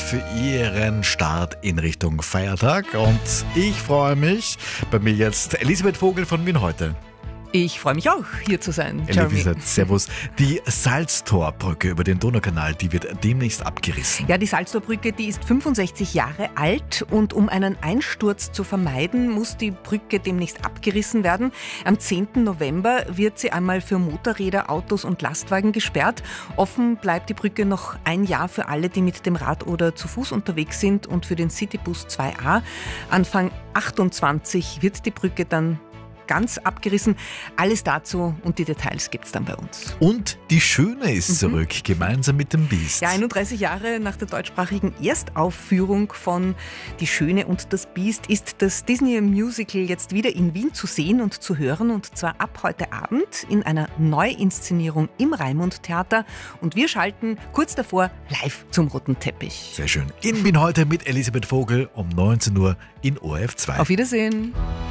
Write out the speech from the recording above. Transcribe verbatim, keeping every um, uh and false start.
für Ihren Start in Richtung Feiertag. Und ich freue mich, bei mir jetzt Elisabeth Vogel von Wien heute. Ich freue mich auch, hier zu sein, Jeremy. Elisabeth, servus. Die Salztorbrücke über den Donaukanal, die wird demnächst abgerissen. Ja, die Salztorbrücke, die ist fünfundsechzig Jahre alt und um einen Einsturz zu vermeiden, muss die Brücke demnächst abgerissen werden. Am zehnten November wird sie einmal für Motorräder, Autos und Lastwagen gesperrt. Offen bleibt die Brücke noch ein Jahr für alle, die mit dem Rad oder zu Fuß unterwegs sind und für den Citybus zwei a. Anfang achtundzwanzig wird die Brücke dann ganz abgerissen. Alles dazu und die Details gibt es dann bei uns. Und die Schöne ist mhm. zurück, gemeinsam mit dem Beast. Ja, einunddreißig Jahre nach der deutschsprachigen Erstaufführung von Die Schöne und das Beast ist das Disney-Musical jetzt wieder in Wien zu sehen und zu hören, und zwar ab heute Abend in einer Neuinszenierung im Raimund-Theater, und wir schalten kurz davor live zum roten Teppich. Sehr schön. In Wien heute mit Elisabeth Vogel um neunzehn Uhr in O R F zwei. Auf Wiedersehen.